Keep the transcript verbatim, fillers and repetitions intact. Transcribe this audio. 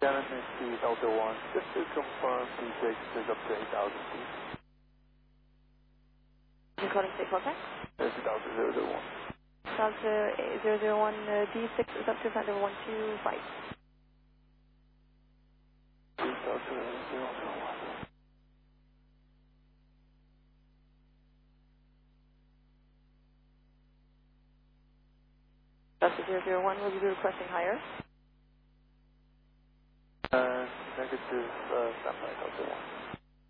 Dennis Sea Delta one, just to confirm P six is up to eight thousand feet. Encoding state contact. This is Delta zero zero one. Delta zero zero one, uh, D six is up to flight level one two five. Delta zero zero one. Delta zero zero one, will you be requesting higher? Uh, negative, uh, standby Delta one.